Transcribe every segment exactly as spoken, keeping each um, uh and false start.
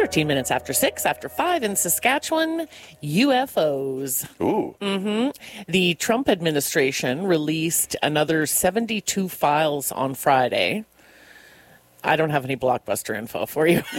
fourteen minutes after six, after five in Saskatchewan, U F Os. Ooh. Mm-hmm. The Trump administration released another seventy-two files on Friday. I don't have any blockbuster info for you.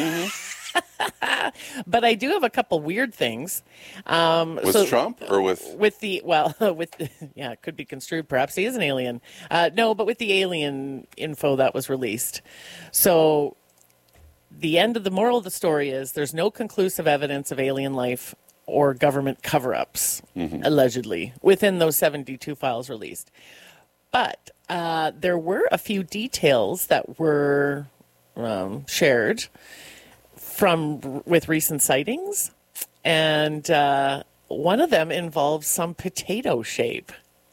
Mm-hmm. But I do have a couple weird things. Um, with so, Trump or with? With the, well, with, the, yeah, it could be construed. Perhaps he is an alien. Uh, no, but with the alien info that was released. So the end of the moral of the story is there's no conclusive evidence of alien life or government cover-ups, mm-hmm. allegedly, within those seventy-two files released. But uh, there were a few details that were um, shared from with recent sightings, and uh, one of them involves some potato shape.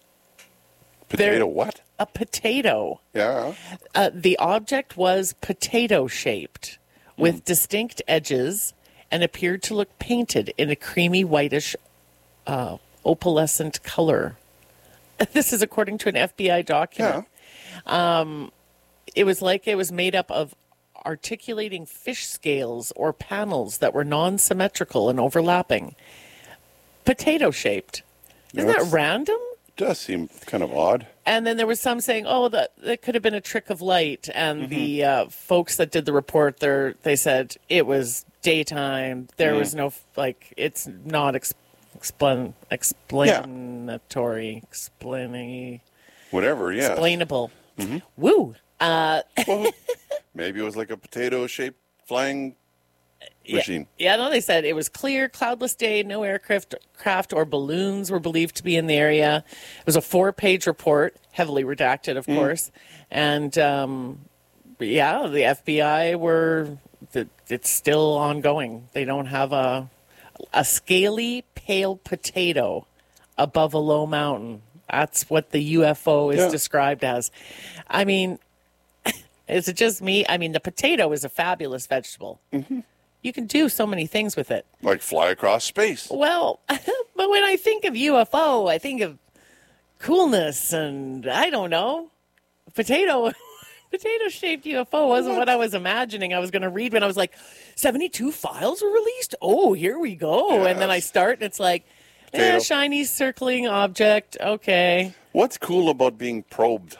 Potato there, what? A potato. Yeah. Uh, the object was potato-shaped with mm. distinct edges and appeared to look painted in a creamy whitish uh, opalescent color. This is according to an F B I document. Yeah. Um, it was like it was made up of articulating fish scales or panels that were non-symmetrical and overlapping. Potato-shaped. Isn't yeah, that random? Does seem kind of odd. And then there was some saying, oh, that, that could have been a trick of light. And mm-hmm. the uh, folks that did the report, they said it was daytime. There mm. was no, like, it's not ex- explain, explanatory, yeah. explaining. Whatever, yeah. Explainable. Mm-hmm. Woo. Uh, well, maybe it was like a potato-shaped flying machine. Yeah, yeah, no, they said it was clear, cloudless day, no aircraft craft or balloons were believed to be in the area. It was a four-page report, heavily redacted, of mm. course. And, um, yeah, the F B I were, it's still ongoing. They don't have a, a scaly, pale potato above a low mountain. That's what the U F O is yeah. described as. I mean, is it just me? I mean, the potato is a fabulous vegetable. Mm-hmm. You can do so many things with it. Like fly across space. Well, but when I think of U F O, I think of coolness and, I don't know, potato. Potato-shaped U F O wasn't what? what I was imagining I was going to read when I was like, seventy-two files were released? Oh, here we go. Yes. And then I start and it's like, eh, shiny circling object. Okay. What's cool about being probed?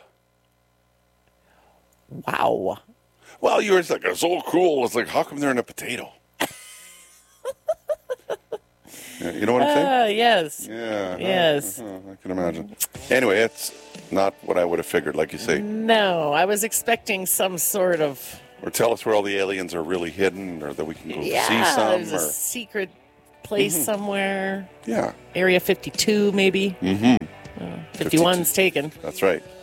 Wow. Well, you were like, it's so cool. It's like, how come they're in a potato? Yeah, you know what I'm saying? Uh, yes. Yeah. Yes. Uh, uh, I can imagine. Anyway, it's not what I would have figured, like you say. No, I was expecting some sort of... Or tell us where all the aliens are really hidden, or that we can go yeah, see some. there's or... a secret place mm-hmm. somewhere. Yeah. Area fifty-two, maybe. Mm-hmm. Uh, fifty-one's taken. That's right.